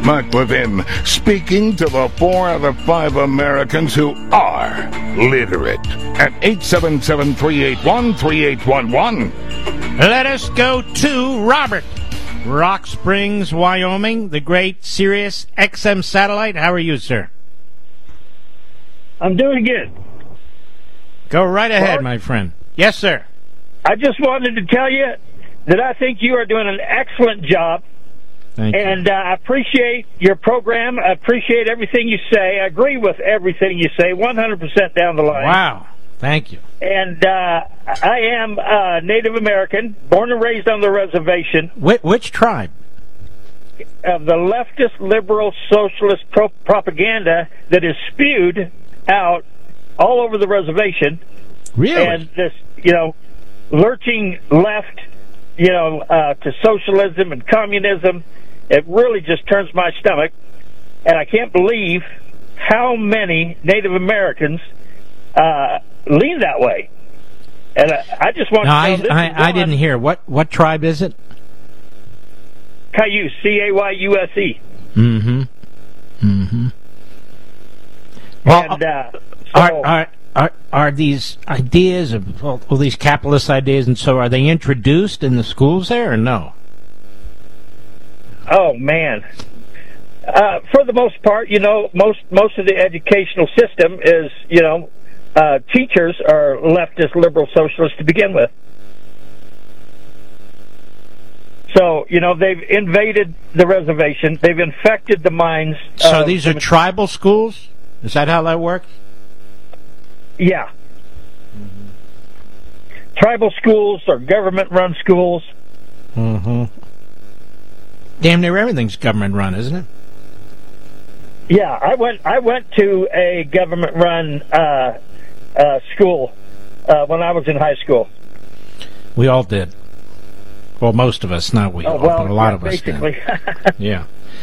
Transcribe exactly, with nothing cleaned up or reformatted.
Mac Levin, speaking to the four out of five Americans who are literate at eight seven seven, three eight one, three eight one one. Let us go to Robert. Rock Springs, Wyoming, the great Sirius X M satellite. How are you, sir? I'm doing good. Go right ahead, Mark? my friend. Yes, sir. I just wanted to tell you that I think you are doing an excellent job. Thank and uh, I appreciate your program. I appreciate everything you say. I agree with everything you say, one hundred percent down the you. line. Wow. Thank you. And uh, I am uh, Native American, born and raised on the reservation. Wh- which tribe? Of the leftist, liberal, socialist pro- propaganda that is spewed out all over the reservation. Really? And this, you know, lurching left, you know, uh, to socialism and communism, it really just turns my stomach. And I can't believe how many Native Americans uh, lean that way. And I, I just want no, to I, know this I, is I Don didn't hear. What what tribe is it? Cayuse, C A Y U S E. Mm-hmm. Mm-hmm. Well, And, uh, so, are, are, are, are these ideas, of all, all these capitalist ideas, and so are they introduced in the schools there, or no? oh, man. Uh, for the most part, you know, most most of the educational system is, you know, uh, teachers are leftist, liberal, socialist to begin with. So, you know, they've invaded the reservation. They've infected the minds. So of these are the, tribal schools? Is that how that works? Yeah. Mm-hmm. Tribal schools or government-run schools. Mm-hmm. Damn near everything's government-run, isn't it? Yeah, I went. I went to a government-run uh, uh, school uh, when I was in high school. We all did. Well, most of us, not we Oh, all, well, but a lot yeah, of us basically. did. Yeah.